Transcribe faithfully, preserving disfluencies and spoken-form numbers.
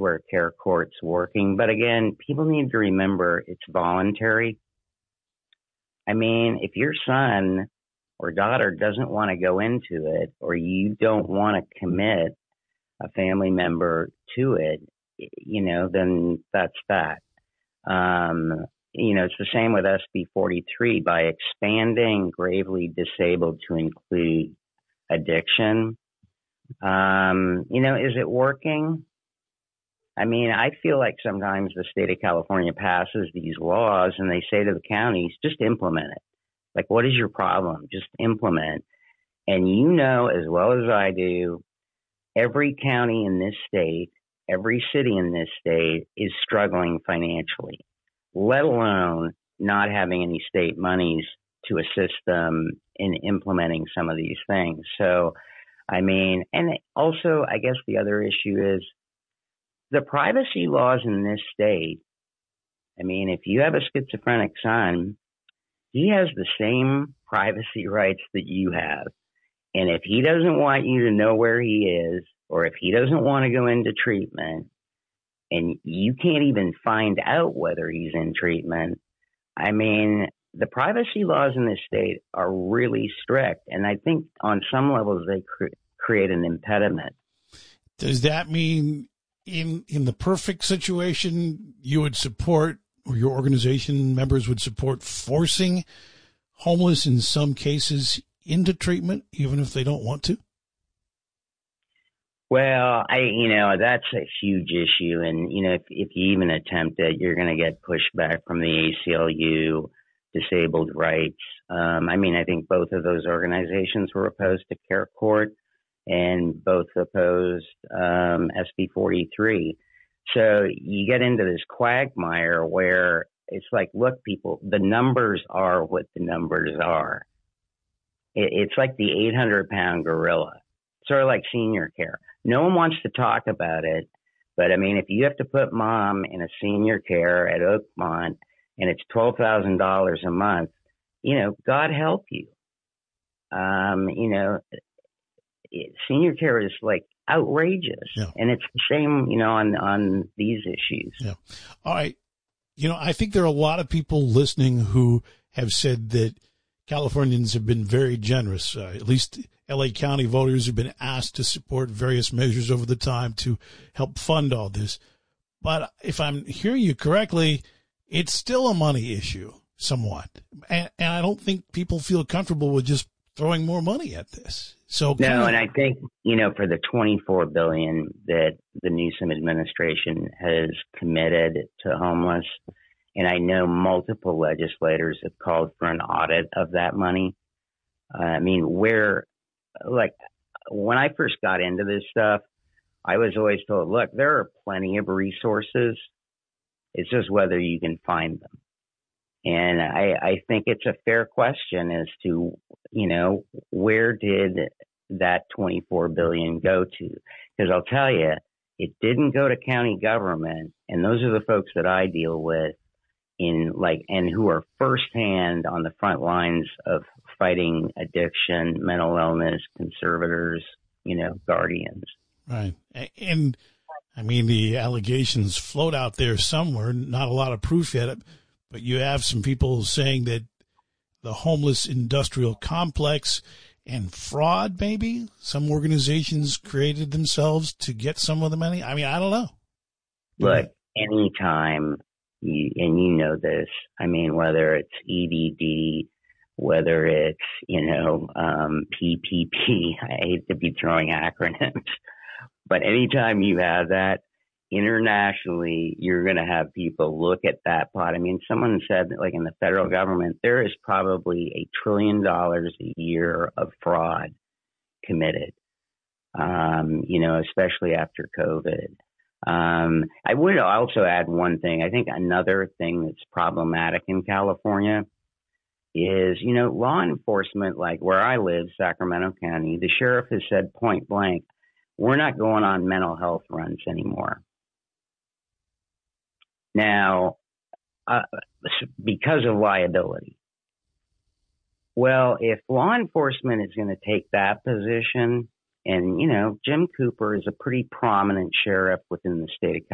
where care court's working. But again, people need to remember it's voluntary. I mean, if your son or daughter doesn't want to go into it, or you don't want to commit a family member to it, you know, then that's that. Um, you know, it's the same with S B forty-three. By expanding gravely disabled to include addiction, um, you know, is it working? I mean, I feel like sometimes the state of California passes these laws and they say to the counties, just implement it. Like, what is your problem? Just implement. And you know as well as I do, every county in this state, every city in this state is struggling financially, let alone not having any state monies to assist them in implementing some of these things. So, I mean, and also, I guess the other issue is the privacy laws in this state. I mean, if you have a schizophrenic son, he has the same privacy rights that you have. And if he doesn't want you to know where he is, or if he doesn't want to go into treatment, and you can't even find out whether he's in treatment, I mean, the privacy laws in this state are really strict. And I think on some levels they cre- create an impediment. Does that mean in in the perfect situation, you would support, or your organization members would support, forcing homeless in some cases into treatment, even if they don't want to? Well, I, you know, that's a huge issue. And, you know, if, if you even attempt it, you're going to get pushback from the A C L U, Disabled Rights. Um, I mean, I think both of those organizations were opposed to Care Court, and both opposed um, S B forty-three. So you get into this quagmire where it's like, look, people, the numbers are what the numbers are. It, it's like the eight hundred pound gorilla, sort of like senior care. No one wants to talk about it, but I mean, if you have to put mom in a senior care at Oakmont and it's twelve thousand dollars a month, you know, God help you. Um, you know, senior care is like outrageous. Yeah. And it's the same, you know, on, on these issues. Yeah. All right. You know, I think there are a lot of people listening who have said that Californians have been very generous. Uh, at least L A County voters have been asked to support various measures over the time to help fund all this. But if I'm hearing you correctly, it's still a money issue somewhat. And, and I don't think people feel comfortable with just throwing more money at this. So no, and I think, you know, for the twenty-four billion dollars that the Newsom administration has committed to homeless, and I know multiple legislators have called for an audit of that money. Uh, I mean, where, like, when I first got into this stuff, I was always told, look, there are plenty of resources. It's just whether you can find them. And I, I think it's a fair question as to, you know, where did that twenty-four billion dollars go to? Because I'll tell you, it didn't go to county government. And those are the folks that I deal with in like, and who are firsthand on the front lines of fighting addiction, mental illness, conservators, you know, guardians. Right. And I mean, the allegations float out there somewhere, not a lot of proof yet. But you have some people saying that the homeless industrial complex and fraud, maybe some organizations created themselves to get some of the money. I mean, I don't know. Look, anytime, you, and you know this, I mean, whether it's E D D, whether it's, you know, um, P P P, I hate to be throwing acronyms, but anytime you have that, internationally, you're going to have people look at that pot. I mean, someone said that, like, in the federal government, there is probably a trillion dollars a year of fraud committed, um, you know, especially after COVID. Um, I would also add one thing. I think another thing that's problematic in California is, you know, law enforcement, like where I live, Sacramento County, the sheriff has said point blank, we're not going on mental health runs anymore. Now, uh, because of liability. Well, if law enforcement is going to take that position, and, you know, Jim Cooper is a pretty prominent sheriff within the state of